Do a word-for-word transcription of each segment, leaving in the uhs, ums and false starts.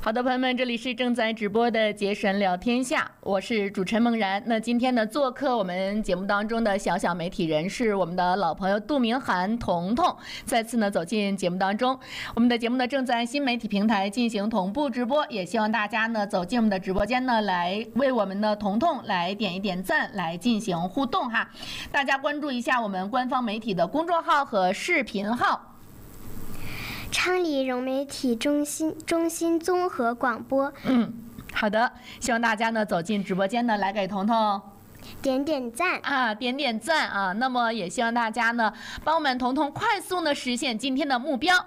好的，朋友们，这里是正在直播的杰神聊天下，我是主持人梦然。那今天呢，做客我们节目当中的小小媒体人是我们的老朋友杜明涵、彤彤，再次呢走进节目当中。我们的节目呢正在新媒体平台进行同步直播，也希望大家呢走进我们的直播间呢，来为我们的彤彤来点一点赞，来进行互动哈。大家关注一下我们官方媒体的公众号和视频号。 昌黎融媒体中心中心综合广播。 嗯，好的，希望大家呢走进直播间呢，来给彤彤点点赞啊，点点赞啊。那么也希望大家呢帮我们彤彤快速呢实现今天的目标。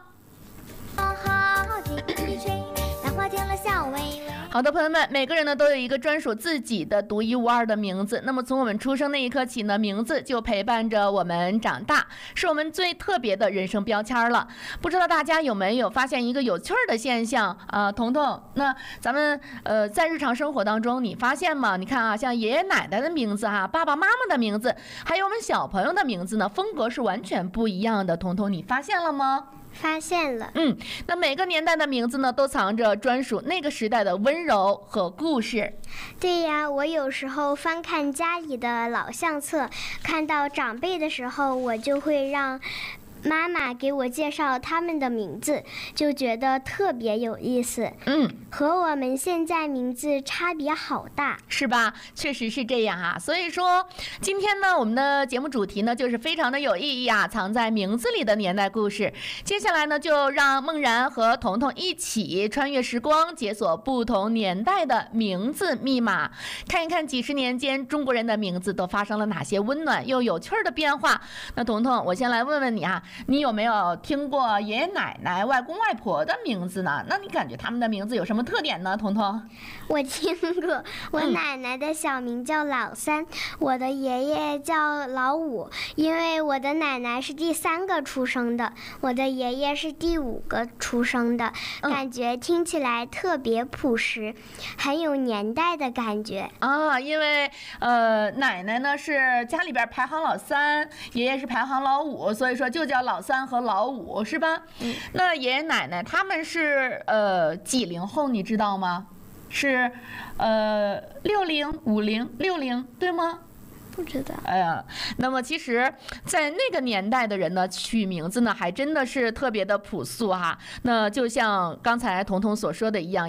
好的，朋友们，每个人呢都有一个专属自己的独一无二的名字。那么从我们出生那一刻起呢，名字就陪伴着我们长大，是我们最特别的人生标签了。不知道大家有没有发现一个有趣儿的现象啊、呃？彤彤，那咱们呃在日常生活当中，你发现吗？你看啊，像爷爷奶奶的名字哈、啊，爸爸妈妈的名字，还有我们小朋友的名字呢，风格是完全不一样的。彤彤，你发现了吗？ 发现了。 嗯，那每个年代的名字呢，都藏着专属那个时代的温柔和故事。 对呀，我有时候翻看家里的老相册，看到长辈的时候，我就会让妈妈给我介绍他们的名字，就觉得特别有意思。 嗯， 和我们现在名字差别好大， 是吧？确实是这样啊。所以说，今天呢，我们的节目主题呢，就是非常的有意义啊，藏在名字里的年代故事。接下来呢，就让梦然和彤彤一起穿越时光，解锁不同年代的名字密码，看一看几十年间中国人的名字都发生了哪些温暖又有趣的变化。那彤彤，我先来问问你啊。你有没有听过爷爷奶奶、外公外婆的名字呢？那你感觉他们的名字有什么特点呢？彤彤， 我听过，我奶奶的小名叫老三，嗯、我的爷爷叫老五，因为我的奶奶是第三个出生的，我的爷爷是第五个出生的，感觉听起来特别朴实，很有年代的感觉啊。因为呃，奶奶呢是家里边排行老三，爷爷是排行老五，所以说就叫老三和老五，是吧？嗯，那爷爷奶奶他们是呃几零后，你知道吗？是呃六零、五零、六零，对吗？ 不知道。 哎呀，那么其实，在那个年代的人呢，取名字呢，还真的是特别的朴素哈。那就像刚才彤彤所说的一样。